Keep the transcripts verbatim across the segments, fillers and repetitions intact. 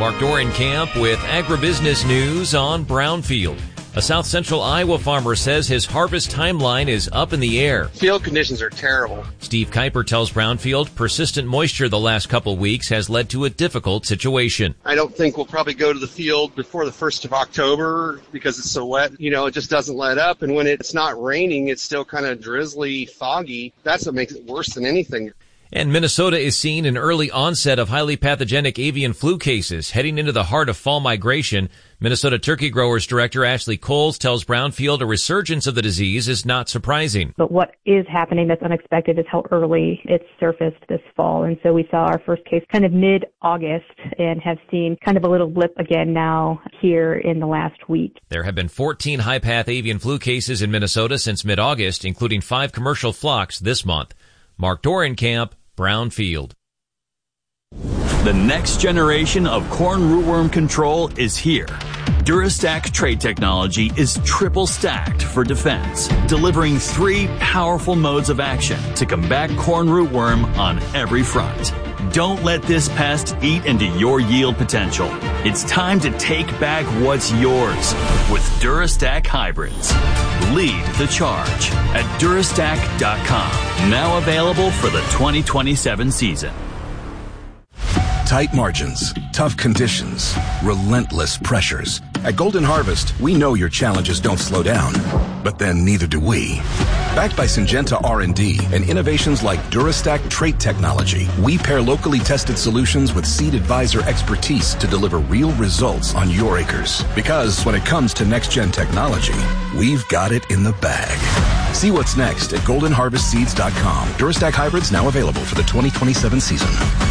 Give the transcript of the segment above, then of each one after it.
Mark Dorenkamp with Agribusiness News on Brownfield. A South Central Iowa farmer says his harvest timeline is up in the air. Field conditions are terrible. Steve Kuiper tells Brownfield persistent moisture the last couple weeks has led to a difficult situation. I don't think we'll probably go to the field before the first of October because it's so wet. You know, it just doesn't let up. And when it's not raining, it's still kind of drizzly, foggy. That's what makes it worse than anything. And Minnesota is seeing an early onset of highly pathogenic avian flu cases heading into the heart of fall migration. Minnesota Turkey Growers Director Ashley Coles tells Brownfield a resurgence of the disease is not surprising. But what is happening that's unexpected is how early it's surfaced this fall. And so we saw our first case kind of mid-August and have seen kind of a little blip again now here in the last week. There have been fourteen high-path avian flu cases in Minnesota since mid-August, including five commercial flocks this month. Mark Dorenkamp, Brownfield. The next generation of corn rootworm control is here. Durastack trait technology is triple stacked for defense, delivering three powerful modes of action to combat corn rootworm on every front. Don't let this pest eat into your yield potential. It's time to take back what's yours with Durastack hybrids. Lead the charge at Durastack dot com. Now available for the twenty twenty-seven season. Tight margins, tough conditions, relentless pressures. At Golden Harvest, we know your challenges don't slow down, but then neither do we. Backed by Syngenta R and D and innovations like Durastack trait technology, we pair locally tested solutions with Seed Advisor expertise to deliver real results on your acres. Because when it comes to next-gen technology, we've got it in the bag. See what's next at golden harvest seeds dot com. Durastack hybrids now available for the twenty twenty-seven season.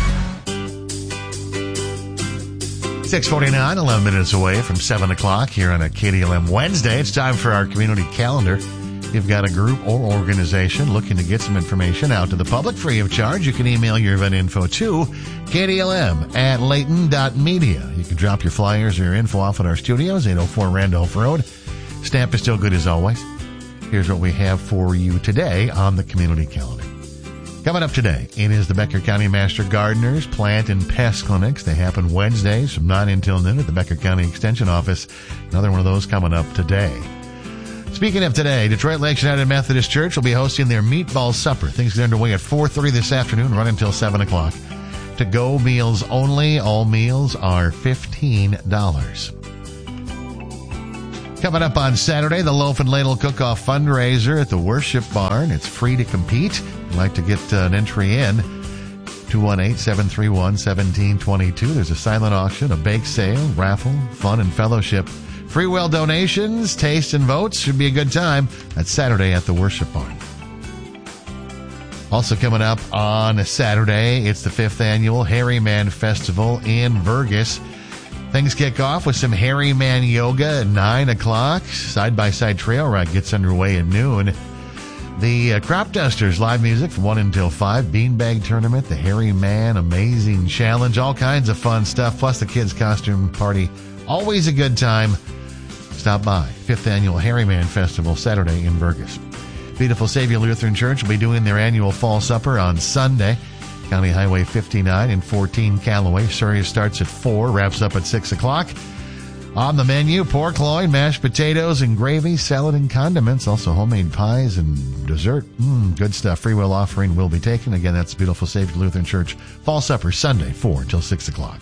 six forty-nine, eleven minutes away from seven o'clock here on a K D L M Wednesday. It's time for our community calendar. If you've got a group or organization looking to get some information out to the public free of charge, you can email your event info to K D L M at Layton dot media. You can drop your flyers or your info off at our studios, eight oh four Randolph Road. Stamp is still good as always. Here's what we have for you today on the community calendar. Coming up today, it is the Becker County Master Gardeners Plant and Pest Clinics. They happen Wednesdays from nine until noon at the Becker County Extension Office. Another one of those coming up today. Speaking of today, Detroit Lakes United Methodist Church will be hosting their Meatball Supper. Things get underway at four thirty this afternoon, run until seven o'clock. To-go meals only. All meals are fifteen dollars. Coming up on Saturday, the Loaf and Ladle Cook-Off fundraiser at the Worship Barn. It's free to compete. If you'd like to get uh, an entry in, two one eight, seven three one, one seven two two. There's a silent auction, a bake sale, raffle, fun, and fellowship. Free will donations, taste, and votes. Should be a good time. That's Saturday at the Worship Barn. Also coming up on Saturday, it's the fifth annual Hairy Man Festival in Vergas. Things kick off with some Hairy Man yoga at nine o'clock. Side-by-side trail ride gets underway at noon. The uh, Crop Dusters live music from one until five. Beanbag tournament, the Hairy Man Amazing Challenge, all kinds of fun stuff, plus the kids' costume party. Always a good time. Stop by. fifth Annual Hairy Man Festival, Saturday in Vergas. Beautiful Savior Lutheran Church will be doing their annual Fall Supper on Sunday. County Highway fifty-nine and fourteen Callaway. Service starts at four, wraps up at six o'clock. On the menu, pork loin, mashed potatoes and gravy, salad and condiments, also homemade pies and dessert. Mmm, good stuff. Free will offering will be taken. Again, that's Beautiful Savior Lutheran Church. Fall Supper, Sunday, four until six o'clock.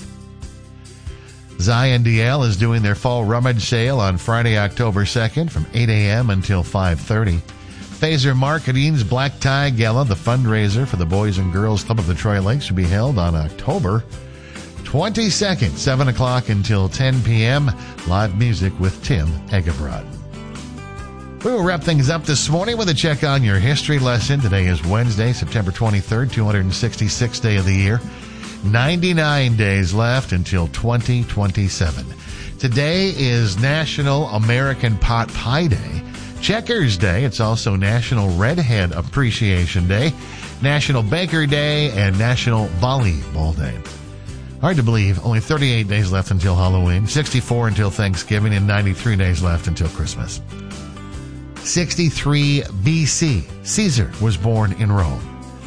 Zion D L is doing their fall rummage sale on Friday, October second from eight a.m. until five thirty. Phaser Marketing's Black Tie Gala, the fundraiser for the Boys and Girls Club of the Troy Lakes, will be held on October twenty-second, seven o'clock until ten p.m. Live music with Tim Egebrod. We will wrap things up this morning with a check on your history lesson. Today is Wednesday, September twenty-third, two hundred sixty-sixth day of the year. ninety-nine days left until twenty twenty-seven. Today is National American Pot Pie Day. Checkers Day. It's also National Redhead Appreciation Day, National Baker Day, and National Volleyball Day. Hard to believe, only thirty-eight days left until Halloween, sixty-four until Thanksgiving, and ninety-three days left until Christmas. sixty-three B C, Caesar was born in Rome.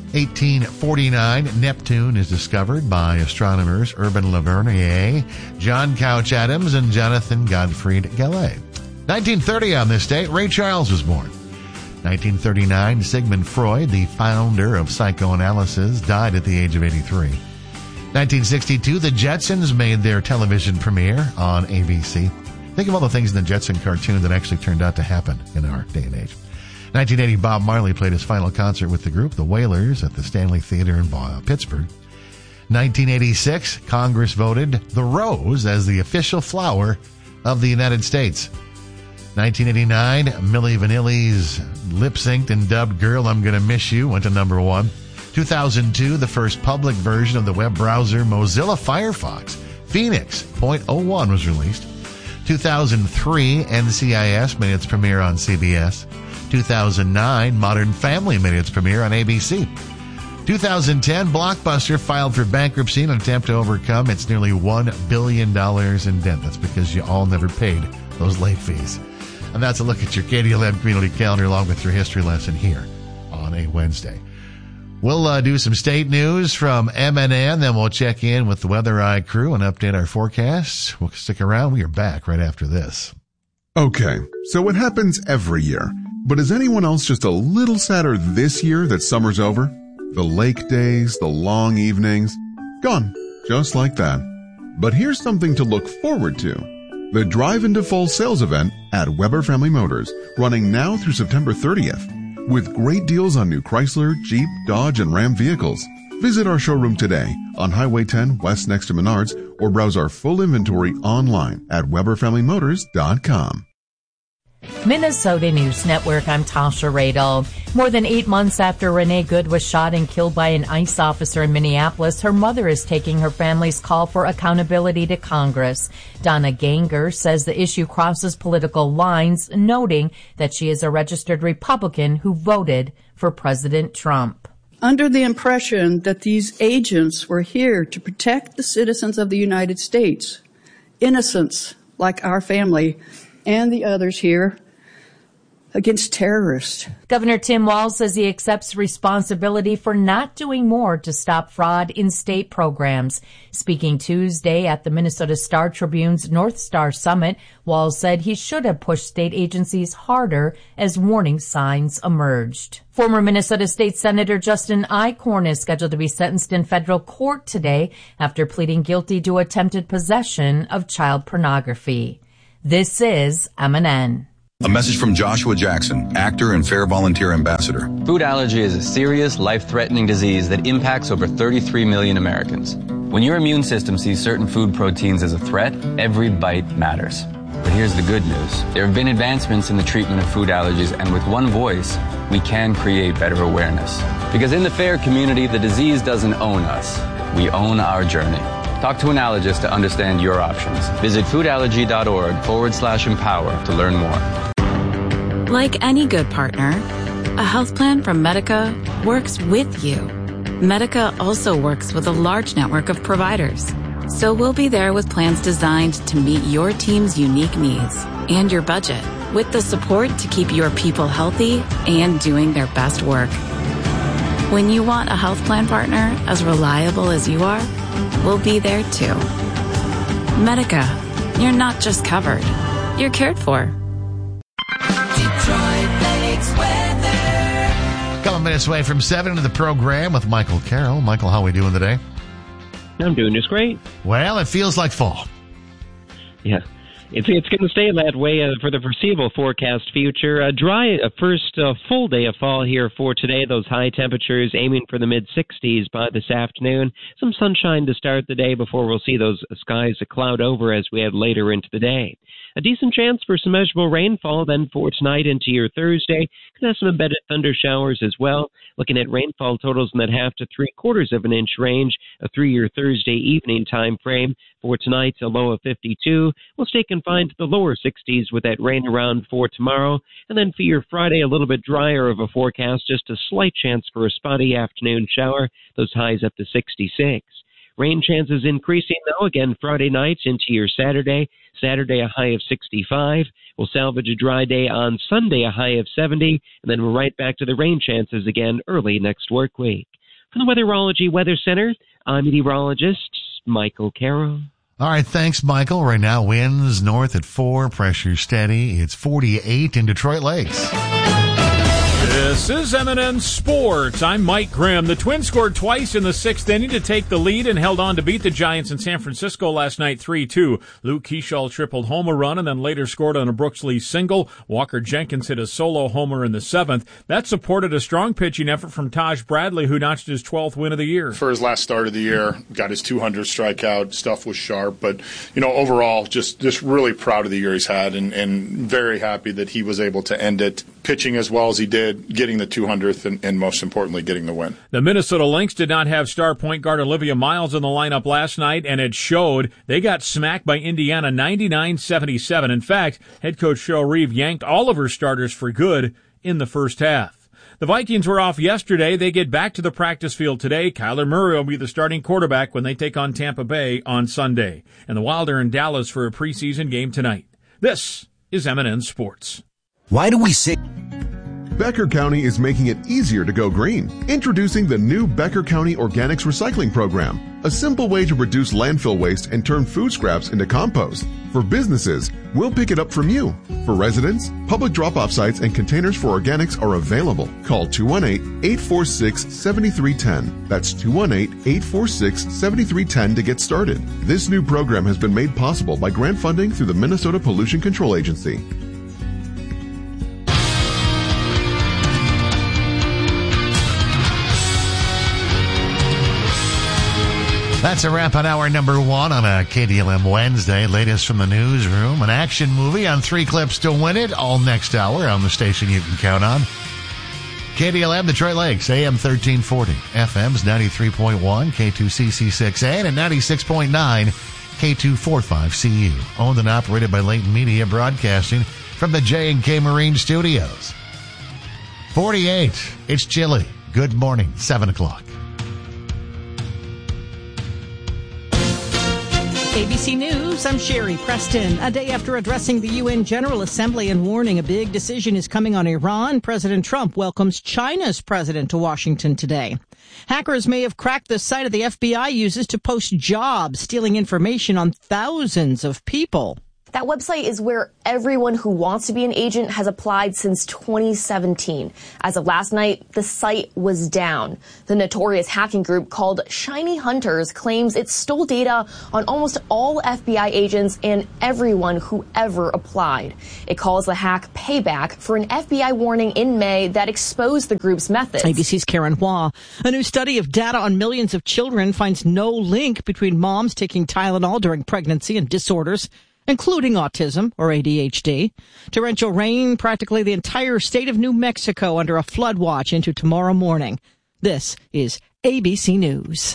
eighteen forty-nine, Neptune is discovered by astronomers Urban Leverrier, John Couch Adams, and Jonathan Gottfried Gallet. nineteen thirty on this date, Ray Charles was born. nineteen thirty-nine, Sigmund Freud, the founder of psychoanalysis, died at the age of eighty-three. nineteen sixty-two, the Jetsons made their television premiere on A B C. Think of all the things in the Jetson cartoon that actually turned out to happen in our day and age. nineteen eighty, Bob Marley played his final concert with the group, the Wailers, at the Stanley Theater in Pittsburgh. nineteen eighty-six, Congress voted the rose as the official flower of the United States. nineteen eighty-nine, Milli Vanilli's lip-synced and dubbed Girl, I'm Gonna Miss You went to number one. two thousand two, the first public version of the web browser Mozilla Firefox, Phoenix point oh one, was released. two thousand three, N C I S made its premiere on C B S. two thousand nine, Modern Family made its premiere on A B C. two thousand ten, Blockbuster filed for bankruptcy in an attempt to overcome its nearly one billion dollars in debt. That's because you all never paid those late fees. And that's a look at your K D L M community calendar along with your history lesson here on a Wednesday. We'll uh, do some state news from M N N, then we'll check in with the Weather Eye crew and update our forecasts. We'll stick around. We are back right after this. Okay, so it happens every year. But is anyone else just a little sadder this year that summer's over? The lake days, the long evenings, gone, just like that. But here's something to look forward to. The Drive into Fall sales event at Weber Family Motors, running now through September thirtieth. With great deals on new Chrysler, Jeep, Dodge, and Ram vehicles. Visit our showroom today on Highway ten West next to Menards, or browse our full inventory online at weber family motors dot com. Minnesota News Network, I'm Tasha Radel. More than eight months after Renee Good was shot and killed by an ICE officer in Minneapolis, her mother is taking her family's call for accountability to Congress. Donna Ganger says the issue crosses political lines, noting that she is a registered Republican who voted for President Trump. Under the impression that these agents were here to protect the citizens of the United States, innocents like our family and the others here, against terrorists. Governor Tim Walz says he accepts responsibility for not doing more to stop fraud in state programs. Speaking Tuesday at the Minnesota Star Tribune's North Star Summit, Walz said he should have pushed state agencies harder as warning signs emerged. Former Minnesota State Senator Justin Eichhorn is scheduled to be sentenced in federal court today after pleading guilty to attempted possession of child pornography. This is M N N. A message from Joshua Jackson, actor and Fair Volunteer Ambassador. Food allergy is a serious, life-threatening disease that impacts over thirty-three million Americans. When your immune system sees certain food proteins as a threat, every bite matters. But here's the good news. There have been advancements in the treatment of food allergies, and with one voice, we can create better awareness. Because in the FAIR community, the disease doesn't own us. We own our journey. Talk to an allergist to understand your options. Visit foodallergy.org forward slash empower to learn more. Like any good partner, a health plan from Medica works with you. Medica also works with a large network of providers. So we'll be there with plans designed to meet your team's unique needs and your budget, with the support to keep your people healthy and doing their best work. When you want a health plan partner as reliable as you are, we'll be there too. Medica, you're not just covered, you're cared for. Detroit Lakes weather. Couple minutes away from seven into the program with Michael Carroll. Michael, how are we doing today? I'm doing just great. Well, it feels like fall. Yeah. It's it's going to stay that way uh, for the foreseeable forecast future. A dry a first uh, full day of fall here for today. Those high temperatures aiming for the mid-sixties by this afternoon. Some sunshine to start the day before we'll see those skies cloud over as we head later into the day. A decent chance for some measurable rainfall then for tonight into your Thursday. Could have some embedded thunder showers as well. Looking at rainfall totals in that half to three quarters of an inch range uh, through your Thursday evening time frame. For tonight, a low of fifty-two. We'll stay confined to the lower sixties with that rain around for tomorrow. And then for your Friday, a little bit drier of a forecast, just a slight chance for a spotty afternoon shower. Those highs up to sixty-six. Rain chances increasing, though, again Friday night into your Saturday. Saturday, a high of sixty-five. We'll salvage a dry day on Sunday, a high of seventy. And then we're right back to the rain chances again early next work week. From the Weatherology Weather Center, I'm meteorologist Michael Carroll. All right, thanks, Michael. Right now, winds north at four, pressure steady. It's forty-eight in Detroit Lakes. This is M and N Sports. I'm Mike Grimm. The Twins scored twice in the sixth inning to take the lead and held on to beat the Giants in San Francisco last night three two. Luke Keeschall tripled home a run and then later scored on a Brooks Lee single. Walker Jenkins hit a solo homer in the seventh. That supported a strong pitching effort from Taj Bradley, who notched his twelfth win of the year. For his last start of the year, got his two hundredth strikeout. Stuff was sharp. But, you know, overall, just, just really proud of the year he's had and, and very happy that he was able to end it pitching as well as he did, getting the two hundredth, and, and most importantly, getting the win. The Minnesota Lynx did not have star point guard Olivia Miles in the lineup last night, and it showed. They got smacked by Indiana ninety-nine seventy-seven. In fact, head coach Cheryl Reeve yanked all of her starters for good in the first half. The Vikings were off yesterday. They get back to the practice field today. Kyler Murray will be the starting quarterback when they take on Tampa Bay on Sunday. And the Wild are in Dallas for a preseason game tonight. This is M and N Sports. Why do we say... Becker County is making it easier to go green. Introducing the new Becker County Organics Recycling Program, a simple way to reduce landfill waste and turn food scraps into compost. For businesses, we'll pick it up from you. For residents, public drop-off sites and containers for organics are available. Call two one eight, eight four six, seven three one zero. That's two one eight, eight four six, seven three one zero to get started. This new program has been made possible by grant funding through the Minnesota Pollution Control Agency. That's a wrap on hour number one on a K D L M Wednesday. Latest from the newsroom. An action movie on three clips to win it. All next hour on the station you can count on. K D L M Detroit Lakes, A M thirteen forty. F M's ninety-three point one, K two C C six A, and ninety-six point nine, K two forty-five C U. Owned and operated by Leighton Media Broadcasting from the J and K Marine Studios. forty-eight. It's chilly. Good morning. seven o'clock. A B C News, I'm Sherry Preston. A day after addressing the U N General Assembly and warning a big decision is coming on Iran, President Trump welcomes China's president to Washington today. Hackers may have cracked the site of the F B I uses to post jobs, stealing information on thousands of people. That website is where everyone who wants to be an agent has applied since twenty seventeen. As of last night, the site was down. The notorious hacking group called Shiny Hunters claims it stole data on almost all F B I agents and everyone who ever applied. It calls the hack payback for an F B I warning in May that exposed the group's methods. A B C's Karen Hua. A new study of data on millions of children finds no link between moms taking Tylenol during pregnancy and disorders, including autism or A D H D. Torrential rain, practically the entire state of New Mexico under a flood watch into tomorrow morning. This is A B C News.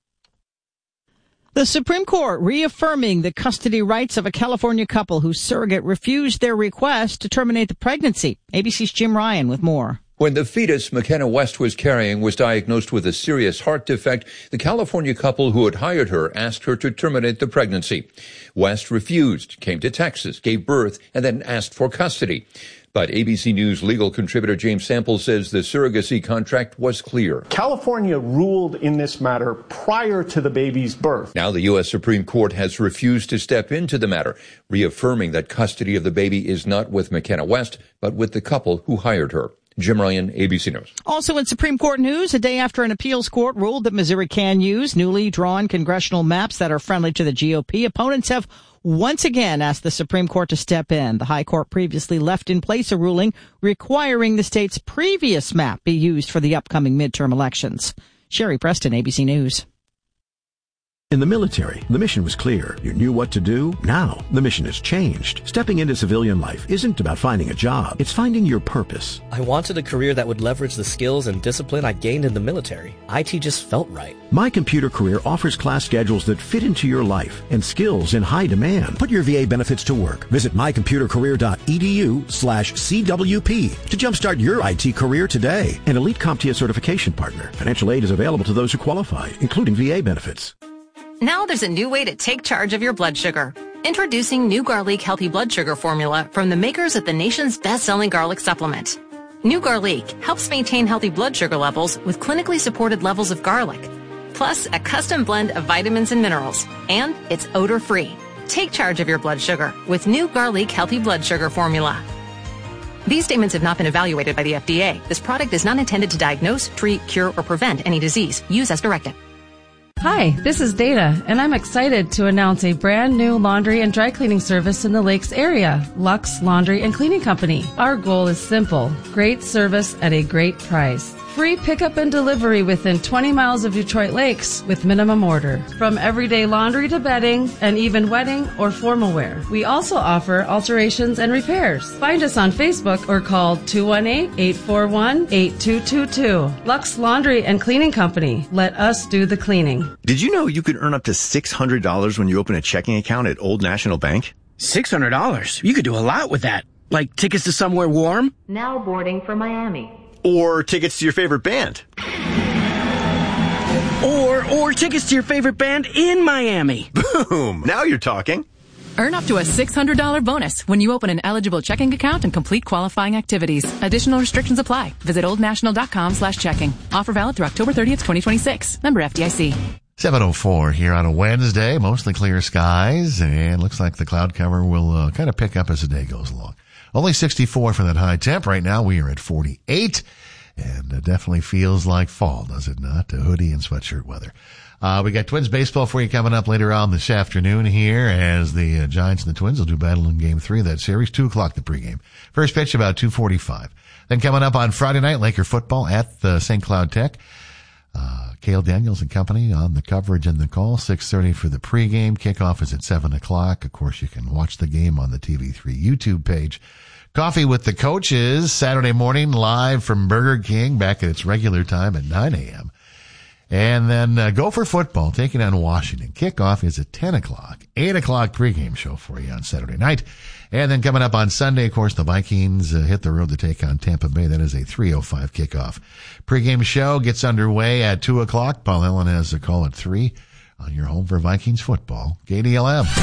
The Supreme Court reaffirming the custody rights of a California couple whose surrogate refused their request to terminate the pregnancy. A B C's Jim Ryan with more. When the fetus McKenna West was carrying was diagnosed with a serious heart defect, the California couple who had hired her asked her to terminate the pregnancy. West refused, came to Texas, gave birth, and then asked for custody. But A B C News legal contributor James Sample says the surrogacy contract was clear. California ruled in this matter prior to the baby's birth. Now the U S Supreme Court has refused to step into the matter, reaffirming that custody of the baby is not with McKenna West, but with the couple who hired her. Jim Ryan, A B C News. Also in Supreme Court news, a day after an appeals court ruled that Missouri can use newly drawn congressional maps that are friendly to the G O P, opponents have once again asked the Supreme Court to step in. The High Court previously left in place a ruling requiring the state's previous map be used for the upcoming midterm elections. Sherry Preston, A B C News. In the military, the mission was clear. You knew what to do. Now, the mission has changed. Stepping into civilian life isn't about finding a job. It's finding your purpose. I wanted a career that would leverage the skills and discipline I gained in the military. I T just felt right. My Computer Career offers class schedules that fit into your life and skills in high demand. Put your V A benefits to work. Visit mycomputercareer.edu slash CWP to jumpstart your I T career today. An Elite CompTIA certification partner. Financial aid is available to those who qualify, including V A benefits. Now there's a new way to take charge of your blood sugar. Introducing new Garlic Healthy Blood Sugar Formula from the makers of the nation's best-selling garlic supplement. New Garlic helps maintain healthy blood sugar levels with clinically supported levels of garlic, plus a custom blend of vitamins and minerals, and it's odor-free. Take charge of your blood sugar with New Garlic Healthy Blood Sugar Formula. These statements have not been evaluated by the F D A. This product is not intended to diagnose, treat, cure, or prevent any disease. Use as directed. Hi, this is Dana, and I'm excited to announce a brand new laundry and dry cleaning service in the Lakes area, Lux Laundry and Cleaning Company. Our goal is simple: great service at a great price. Free pickup and delivery within twenty miles of Detroit Lakes with minimum order. From everyday laundry to bedding and even wedding or formal wear. We also offer alterations and repairs. Find us on Facebook or call two one eight, eight four one, eight two two two. Lux Laundry and Cleaning Company. Let us do the cleaning. Did you know you could earn up to six hundred dollars when you open a checking account at Old National Bank? six hundred dollars? You could do a lot with that. Like tickets to somewhere warm? Now boarding for Miami. Or tickets to your favorite band. Or, or tickets to your favorite band in Miami. Boom! Now you're talking. Earn up to a six hundred dollars bonus when you open an eligible checking account and complete qualifying activities. Additional restrictions apply. Visit oldnational.com slash checking. Offer valid through October thirtieth, twenty twenty-six. Member F D I C. seven oh four here on a Wednesday. Mostly clear skies, and looks like the cloud cover will uh, kind of pick up as the day goes along. Only sixty-four for that high temp. Right now we are at forty-eight, and it definitely feels like fall, does it not? A hoodie and sweatshirt weather. Uh, we got Twins baseball for you coming up later on this afternoon here, as the uh, Giants and the Twins will do battle in game three of that series. Two o'clock the pregame. First pitch about two forty-five. Then coming up on Friday night, Laker football at the Saint Cloud Tech. Uh, Cale Daniels and company on the coverage and the call. six thirty for the pregame. Kickoff is at seven o'clock. Of course, you can watch the game on the T V three YouTube page. Coffee with the Coaches Saturday morning live from Burger King back at its regular time at nine a.m. And then uh, Gopher football taking on Washington. Kickoff is at ten o'clock. eight o'clock pregame show for you on Saturday night. And then coming up on Sunday, of course, the Vikings uh, hit the road to take on Tampa Bay. That is a three oh five kickoff. Pregame show gets underway at two o'clock. Paul Allen has a call at three on your home for Vikings football, K D L M.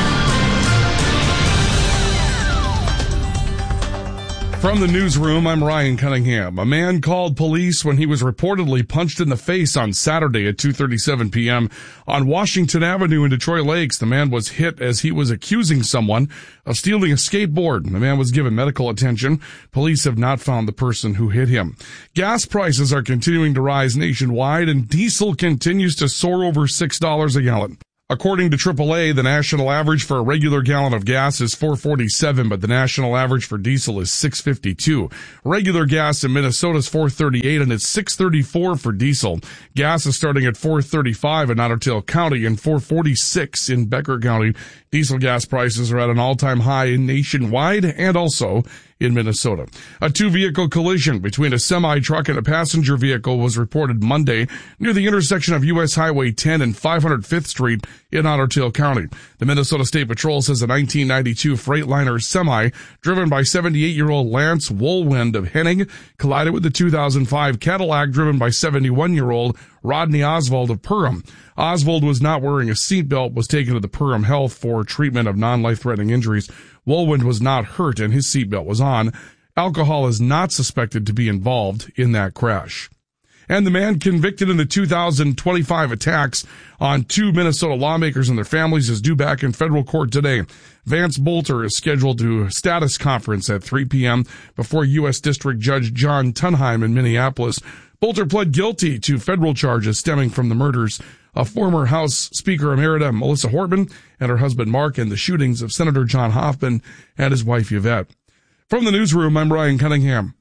From the newsroom, I'm Ryan Cunningham. A man called police when he was reportedly punched in the face on Saturday at two thirty-seven p.m. on Washington Avenue in Detroit Lakes. The man was hit as he was accusing someone of stealing a skateboard. The man was given medical attention. Police have not found the person who hit him. Gas prices are continuing to rise nationwide, and diesel continues to soar over six dollars a gallon. According to triple A, the national average for a regular gallon of gas is four forty-seven, but the national average for diesel is six fifty-two. Regular gas in Minnesota is four thirty-eight, and it's six thirty-four for diesel. Gas is starting at four thirty-five in Otter Tail County and four forty-six in Becker County. Diesel gas prices are at an all-time high nationwide and also in Minnesota. A two-vehicle collision between a semi-truck and a passenger vehicle was reported Monday near the intersection of U S Highway ten and five hundred fifth Street in Otter Tail County. The Minnesota State Patrol says a nineteen ninety-two Freightliner semi driven by seventy-eight-year-old Lance Woolwind of Henning collided with the two thousand five Cadillac driven by seventy-one-year-old Rodney Oswald of Perham. Oswald was not wearing a seatbelt, was taken to the Perham Health for treatment of non-life-threatening injuries. Woolwind was not hurt and his seatbelt was on. Alcohol is not suspected to be involved in that crash. And the man convicted in the two thousand twenty-five attacks on two Minnesota lawmakers and their families is due back in federal court today. Vance Bolter is scheduled to status conference at three p.m. before U S District Judge John Tunheim in Minneapolis. Bolter pled guilty to federal charges stemming from the murders of former House Speaker Emerita Melissa Hortman and her husband Mark and the shootings of Senator John Hoffman and his wife Yvette. From the newsroom, I'm Ryan Cunningham.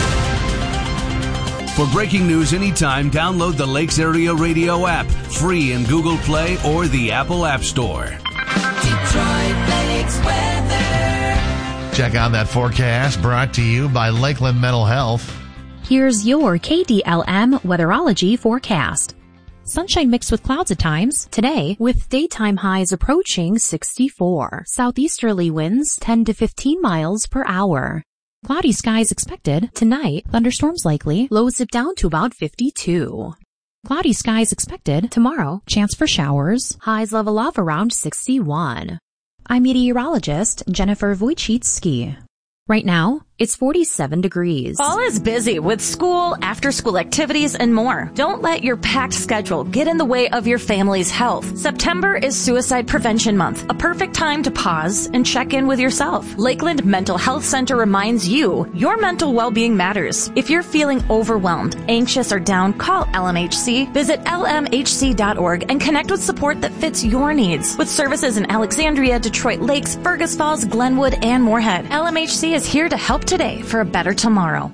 For breaking news anytime, download the Lakes Area Radio app, free in Google Play or the Apple App Store. Detroit Lakes weather. Check out that forecast brought to you by Lakeland Mental Health. Here's your K D L M weatherology forecast. Sunshine mixed with clouds at times today, with daytime highs approaching sixty-four. Southeasterly winds ten to fifteen miles per hour. Cloudy skies expected tonight. Thunderstorms likely. Lows dip down to about fifty-two. Cloudy skies expected tomorrow. Chance for showers. Highs level off around sixty-one. I'm meteorologist Jennifer Wojcicki. Right now, It's forty-seven degrees. Fall is busy with school, after-school activities, and more. Don't let your packed schedule get in the way of your family's health. September is Suicide Prevention Month, a perfect time to pause and check in with yourself. Lakeland Mental Health Center reminds you your mental well-being matters. If you're feeling overwhelmed, anxious, or down, call L M H C. Visit L M H C dot org and connect with support that fits your needs. With services in Alexandria, Detroit Lakes, Fergus Falls, Glenwood, and Moorhead, L M H C is here to help today for a better tomorrow.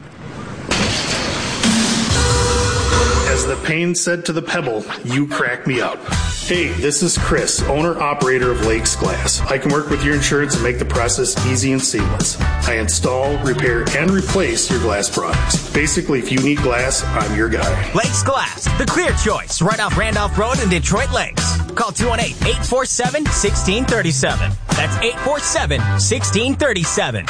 As the pain said to the pebble, you crack me up. Hey, this is Chris, owner-operator of Lakes Glass. I can work with your insurance and make the process easy and seamless. I install, repair, and replace your glass products. Basically, if you need glass, I'm your guy. Lakes Glass, the clear choice, right off Randolph Road in Detroit Lakes. Call two one eight, eight four seven, one six three seven. That's eight four seven, one six three seven.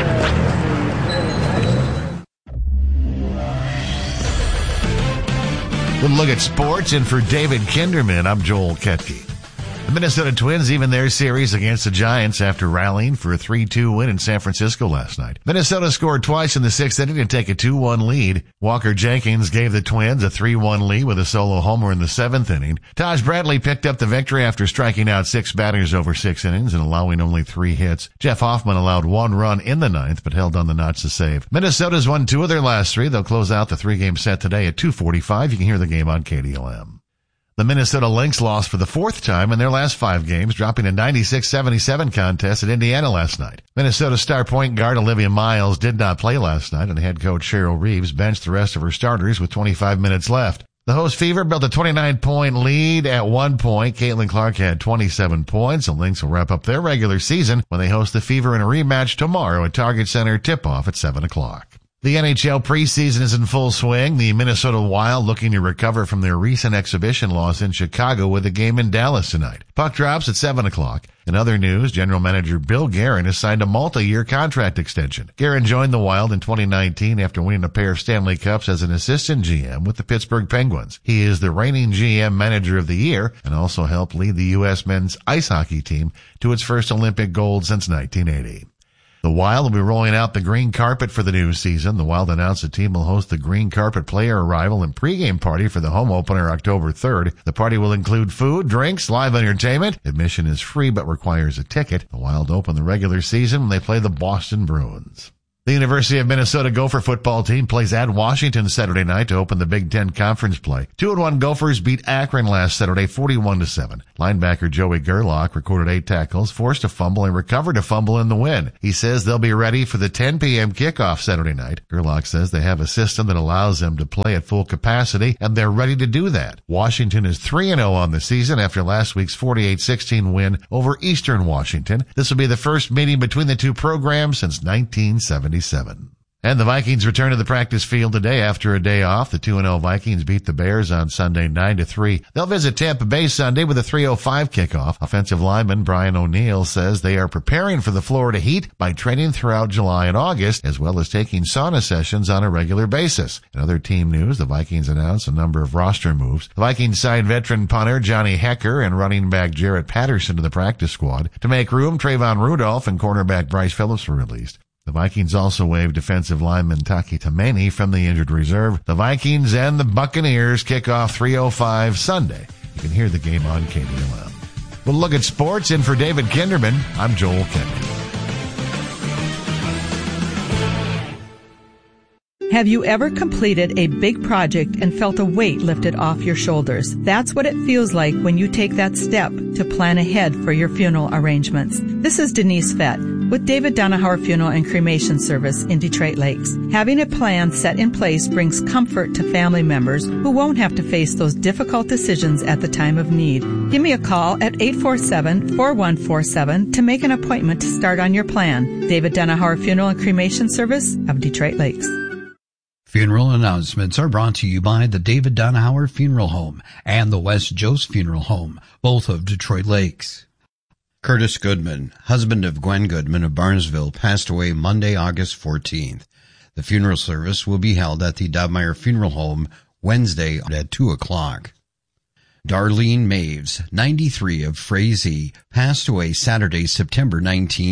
We'll look at sports, and for David Kinderman, I'm Joel Ketke. The Minnesota Twins even their series against the Giants after rallying for a three two win in San Francisco last night. Minnesota scored twice in the sixth inning to take a two one lead. Walker Jenkins gave the Twins a three one lead with a solo homer in the seventh inning. Taj Bradley picked up the victory after striking out six batters over six innings and allowing only three hits. Jeff Hoffman allowed one run in the ninth but held on the notch to save. Minnesota's won two of their last three. They'll close out the three-game set today at two forty-five. You can hear the game on K D L M. The Minnesota Lynx lost for the fourth time in their last five games, dropping a ninety-six seventy-seven contest at Indiana last night. Minnesota star point guard Olivia Miles did not play last night, and head coach Cheryl Reeves benched the rest of her starters with twenty-five minutes left. The host Fever built a twenty-nine point lead at one point. Caitlin Clark had twenty-seven points. The Lynx will wrap up their regular season when they host the Fever in a rematch tomorrow at Target Center, tip-off at seven o'clock. The N H L preseason is in full swing. The Minnesota Wild looking to recover from their recent exhibition loss in Chicago with a game in Dallas tonight. Puck drops at seven o'clock. In other news, General Manager Bill Guerin has signed a multi-year contract extension. Guerin joined the Wild in twenty nineteen after winning a pair of Stanley Cups as an assistant G M with the Pittsburgh Penguins. He is the reigning G M Manager of the Year and also helped lead the U S men's ice hockey team to its first Olympic gold since nineteen eighty. The Wild will be rolling out the green carpet for the new season. The Wild announced the team will host the green carpet player arrival and pregame party for the home opener October third. The party will include food, drinks, live entertainment. Admission is free but requires a ticket. The Wild open the regular season when they play the Boston Bruins. The University of Minnesota Gopher football team plays at Washington Saturday night to open the Big Ten Conference play. Two and one Gophers beat Akron last Saturday forty-one to seven. Linebacker Joey Gerlach recorded eight tackles, forced a fumble, and recovered a fumble in the win. He says they'll be ready for the ten p.m. kickoff Saturday night. Gerlach says they have a system that allows them to play at full capacity, and they're ready to do that. Washington is three and oh on the season after last week's forty-eight sixteen win over Eastern Washington. This will be the first meeting between the two programs since nineteen seventy-seven. And the Vikings return to the practice field today after a day off. The two and oh Vikings beat the Bears on Sunday nine to three. They'll visit Tampa Bay Sunday with a three oh five kickoff. Offensive lineman Brian O'Neill says they are preparing for the Florida Heat by training throughout July and August, as well as taking sauna sessions on a regular basis. In other team news, the Vikings announced a number of roster moves. The Vikings signed veteran punter Johnny Hecker and running back Jarrett Patterson to the practice squad. To make room, Trayvon Rudolph and cornerback Bryce Phillips were released. The Vikings also waived defensive lineman Taki Taimani from the injured reserve. The Vikings and the Buccaneers kick off three oh five Sunday. You can hear the game on K D L M. We'll look at sports, and for David Kinderman, I'm Joel Ketke. Have you ever completed a big project and felt a weight lifted off your shoulders? That's what it feels like when you take that step to plan ahead for your funeral arrangements. This is Denise Fett with David Donahauer Funeral and Cremation Service in Detroit Lakes. Having a plan set in place brings comfort to family members who won't have to face those difficult decisions at the time of need. Give me a call at eight four seven, four one four seven to make an appointment to start on your plan. David Donahauer Funeral and Cremation Service of Detroit Lakes. Funeral announcements are brought to you by the David Donahauer Funeral Home and the West Jost Funeral Home, both of Detroit Lakes. Curtis Goodman, husband of Gwen Goodman of Barnesville, passed away Monday, August fourteenth. The funeral service will be held at the Dobmeyer Funeral Home Wednesday at two o'clock. Darlene Maves, ninety-three, of Frazee, passed away Saturday, September nineteenth.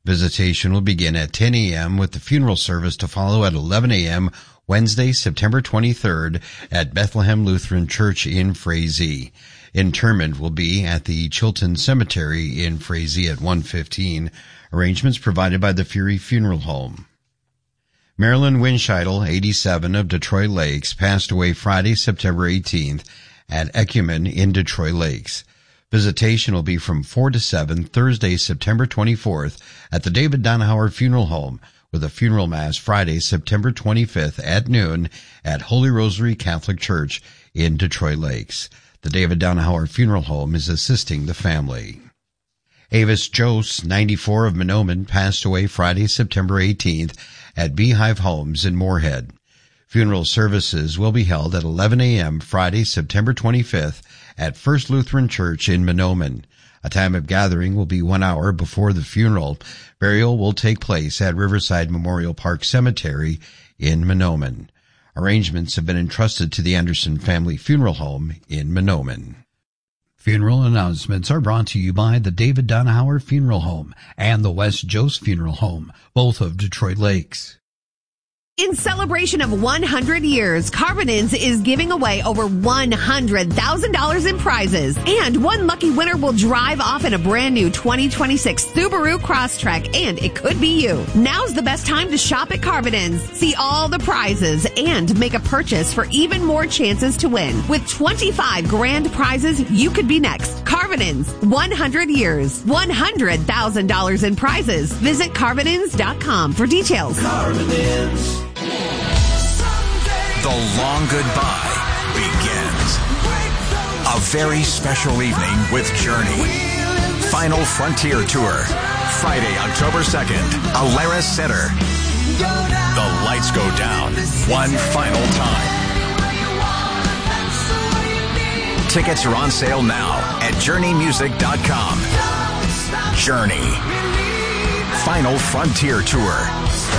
Visitation will begin at ten a.m. with the funeral service to follow at eleven a.m. Wednesday, September twenty-third at Bethlehem Lutheran Church in Frazee. Interment will be at the Chilton Cemetery in Frazee at one fifteen. Arrangements provided by the Fury Funeral Home. Marilyn Winscheidel, eighty-seven, of Detroit Lakes, passed away Friday, September eighteenth at Ecumen in Detroit Lakes. Visitation will be from four to seven Thursday, September twenty-fourth at the David Donauer Funeral Home, with a funeral mass Friday, September twenty-fifth at noon at Holy Rosary Catholic Church in Detroit Lakes. The David Donauer Funeral Home is assisting the family. Avis Jose, ninety-four, of Mahnomen, passed away Friday, September eighteenth at Beehive Homes in Moorhead. Funeral services will be held at eleven a.m. Friday, September twenty-fifth at First Lutheran Church in Mahnomen. A time of gathering will be one hour before the funeral. Burial will take place at Riverside Memorial Park Cemetery in Mahnomen. Arrangements have been entrusted to the Anderson Family Funeral Home in Mahnomen. Funeral announcements are brought to you by the David Donauer Funeral Home and the West Jose Funeral Home, both of Detroit Lakes. In celebration of one hundred years, Carvin's is giving away over one hundred thousand dollars in prizes. And one lucky winner will drive off in a brand new twenty twenty-six Subaru Crosstrek, and it could be you. Now's the best time to shop at Carvin's. See all the prizes and make a purchase for even more chances to win. With twenty-five grand prizes, you could be next. Carvin's, one hundred years, one hundred thousand dollars in prizes. Visit Carvin's dot com for details. Carvin's. The long goodbye begins. A very special evening with Journey. Final Frontier Tour. Friday, October second, Alara Center. The lights go down one final time. Tickets are on sale now at journey music dot com. Journey. Final Frontier Tour.